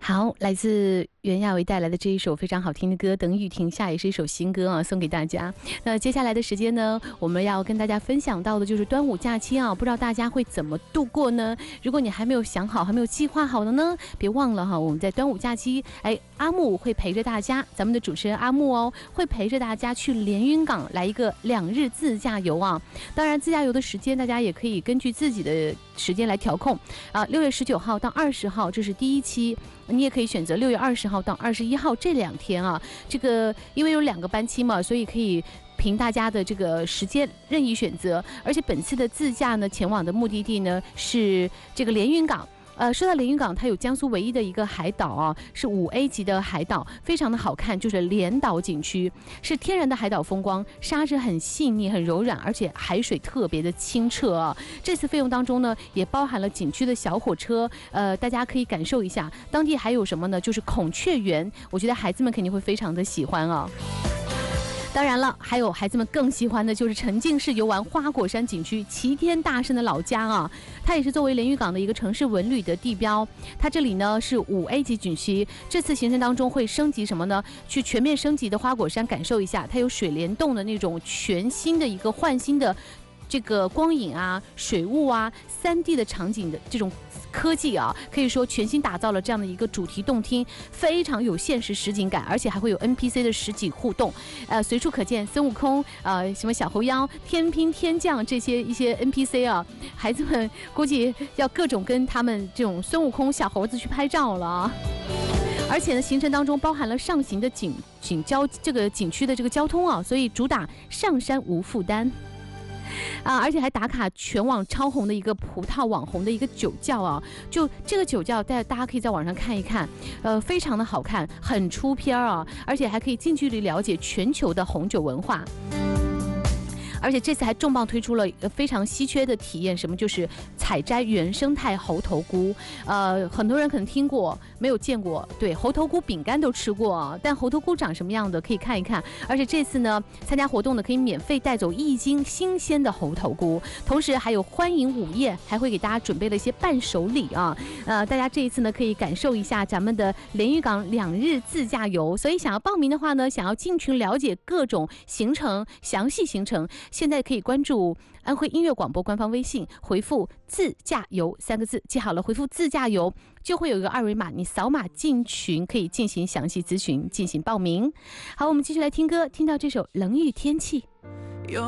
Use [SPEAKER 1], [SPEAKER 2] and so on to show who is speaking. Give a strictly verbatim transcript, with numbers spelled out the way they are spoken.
[SPEAKER 1] 好，来自袁娅维带来的这一首非常好听的歌《等雨停下》，也是一首新歌啊，送给大家。那接下来的时间呢，我们要跟大家分享到的就是端午假期啊，不知道大家会怎么度过呢？如果你还没有想好，还没有计划好的呢，别忘了哈，我们在端午假期，哎，阿木会陪着大家，咱们的主持人阿木哦，会陪着大家去连云港来一个两日自驾游啊。当然，自驾游的时间大家也可以根据自己的时间来调控啊。六月十九号到二十号，这是第一期。你也可以选择六月二十号到二十一号这两天啊，这个因为有两个班期嘛，所以可以凭大家的这个时间任意选择。而且本次的自驾呢，前往的目的地呢是这个连云港。呃，说到连云港，它有江苏唯一的一个海岛啊，是五 A 级的海岛，非常的好看，就是连岛景区，是天然的海岛风光，沙质很细腻、很柔软，而且海水特别的清澈啊。这次费用当中呢，也包含了景区的小火车，呃，大家可以感受一下。当地还有什么呢？就是孔雀园，我觉得孩子们肯定会非常的喜欢啊。当然了，还有孩子们更喜欢的就是沉浸式游玩花果山景区，齐天大圣的老家啊，它也是作为连云港的一个城市文旅的地标。它这里呢是五 A 级景区，这次行程当中会升级什么呢？去全面升级的花果山感受一下，它有水帘洞的那种全新的一个焕新的这个光影啊、水雾啊、三 D 的场景的这种科技啊，可以说全新打造了这样的一个主题动听，非常有现实实景感，而且还会有 N P C 的实景互动，呃，随处可见孙悟空、呃，什么小猴妖、天兵天将这些一些 N P C 啊，孩子们估计要各种跟他们这种孙悟空小猴子去拍照了啊。而且呢，行程当中包含了上行的景景交这个景区的这个交通啊，所以主打上山无负担。啊，而且还打卡全网超红的一个葡萄网红的一个酒窖啊，就这个酒窖，大大家可以在网上看一看，呃，非常的好看，很出片啊，而且还可以近距离了解全球的红酒文化。而且这次还重磅推出了一个非常稀缺的体验，什么就是采摘原生态猴头菇。呃，很多人可能听过，没有见过。对，猴头菇饼干都吃过，但猴头菇长什么样的可以看一看。而且这次呢，参加活动的可以免费带走一斤新鲜的猴头菇，同时还有欢迎午宴，还会给大家准备了一些伴手礼啊。呃，大家这一次呢可以感受一下咱们的连云港两日自驾游。所以想要报名的话呢，想要进群了解各种行程、详细行程。现在可以关注安徽音乐广播官方微信，回复自驾游三个字，记好了，回复自驾游就会有一个二维码，你扫码进群可以进行详细咨询，进行报名。好，我们继续来听歌，听到这首冷雨天气。